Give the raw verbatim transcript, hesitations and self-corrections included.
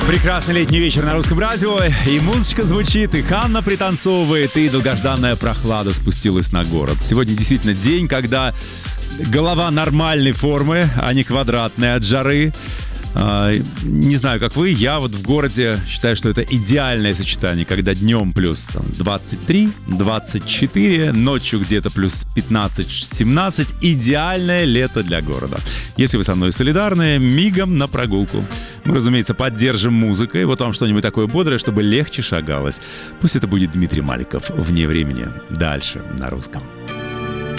Прекрасный летний вечер на русском радио, и музычка звучит, и Ханна пританцовывает, и долгожданная прохлада спустилась на город. Сегодня действительно день, когда голова нормальной формы, а не квадратная от жары. Не знаю, как вы, я вот в городе считаю, что это идеальное сочетание, когда днем плюс там, двадцать три двадцать четыре, ночью где-то плюс пятнадцать семнадцать. Идеальное лето для города. Если вы со мной солидарны, мигом на прогулку. Мы, разумеется, поддержим музыкой. Вот вам что-нибудь такое бодрое, чтобы легче шагалось. Пусть это будет Дмитрий Маликов «Вне времени». Дальше на русском.